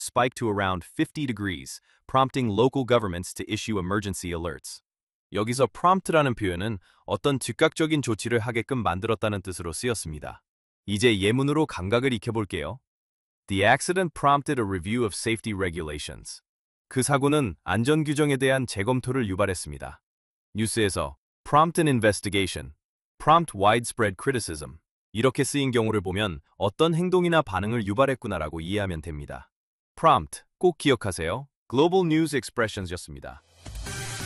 spiked to around 50 degrees, prompting local governments to issue emergency alerts. 여기서 prompt라는 표현은 어떤 즉각적인 조치를 하게끔 만들었다는 뜻으로 쓰였습니다. 이제 예문으로 감각을 익혀볼게요. The accident prompted a review of safety regulations. 그 사고는 안전 규정에 대한 재검토를 유발했습니다. 뉴스에서 prompt an investigation, prompt widespread criticism 이렇게 쓰인 경우를 보면 어떤 행동이나 반응을 유발했구나라고 이해하면 됩니다. prompt 꼭 기억하세요. Global News Expressions였습니다.